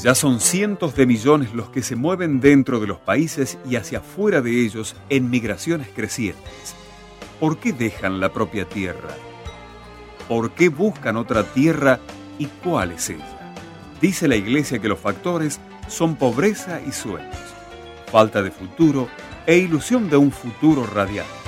Ya son cientos de millones los que se mueven dentro de los países y hacia afuera de ellos en migraciones crecientes. ¿Por qué dejan la propia tierra? ¿Por qué buscan otra tierra y cuál es ella? Dice la Iglesia que los factores son pobreza y sueños, falta de futuro e ilusión de un futuro radiante.